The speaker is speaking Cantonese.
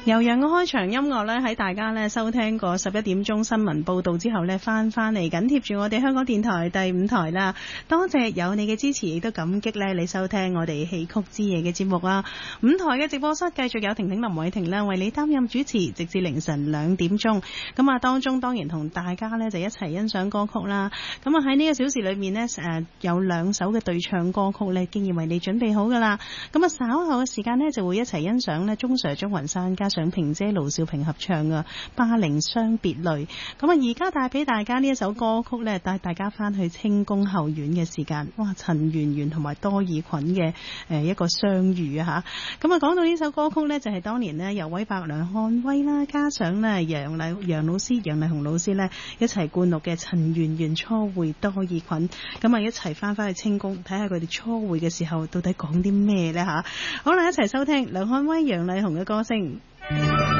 由楊嘅開場音樂咧，喺大家咧收聽過11點鐘新聞報道之後咧，翻嚟緊貼住我哋香港電台第5台啦。多謝有你嘅支持，亦都感激咧你收聽我哋戲曲之夜嘅節目啊。5台嘅直播室繼續有婷婷林偉婷啦，為你擔任主持，直至凌晨2點鐘。咁啊，當中當然同大家咧就一齊欣賞歌曲啦。咁啊喺呢個小時裏面呢，有2首嘅對唱歌曲咧，經已為你準備好噶啦。咁啊稍後嘅時間呢，就會一齊欣賞咧鍾 Sir 鍾雲山加上萍姐盧兆平合唱嘅《巴陵傷別淚》。咁啊，而家帶俾大家呢一首歌曲咧，帶大家翻去清宮後院嘅時間。哇，陳圓圓同埋多爾袞嘅一個相遇啊吓。咁啊，講到呢首歌曲咧，就係當年咧由韋伯梁漢威啦，加上咧楊老師楊麗紅老師咧一齊灌錄嘅陳圓圓初會多爾袞。咁啊，一齊翻去清宮睇下佢哋初會嘅時候到底講啲咩咧吓。好啦，一齊收聽梁漢威楊麗紅嘅歌聲。